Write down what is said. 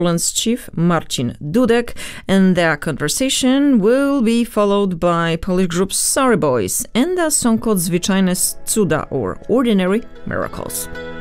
Poland's chief Marcin Dudek, and their conversation will be followed by Polish group Sorry Boys and a song called Zwyczajne Cuda or Ordinary Miracles.